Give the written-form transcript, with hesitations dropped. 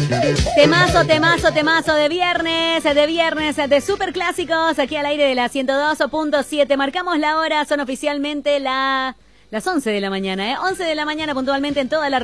Temazo, temazo, temazo de viernes, de superclásicos, aquí al aire de la 102.7. Marcamos la hora, son oficialmente las 11 de la mañana, 11 de la mañana puntualmente en toda la